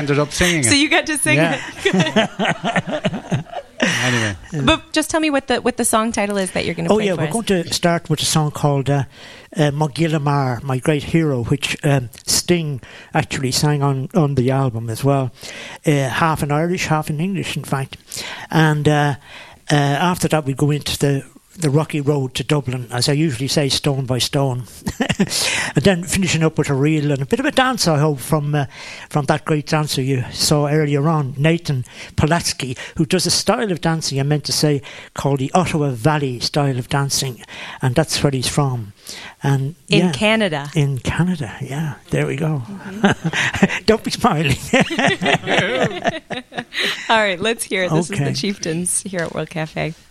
ended up singing So it. you get to sing Yeah. it. Anyway, But just tell me what the song title is that you're going to Oh play yeah, for we're us. going to start with a song called Mogillamar, My Great Hero, which Sting actually sang on the album as well. Half in Irish, half in English, in fact. And after that we go into the rocky road to Dublin, as I usually say, stone by stone. And then finishing up with a reel and a bit of a dance, I hope, from that great dancer you saw earlier on, Nathan Polatsky, who does a style of dancing, I meant to say, called the Ottawa Valley style of dancing. And that's where he's from. And In Canada. In Canada, yeah. There we go. Mm-hmm. Don't be smiling. All right, let's hear it. This is Okay. the Chieftains here at World Cafe.